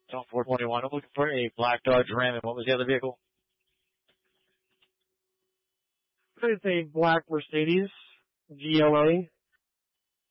on 421. I'm looking for a black Dodge Ram, and what was the other vehicle? It's a black Mercedes GLA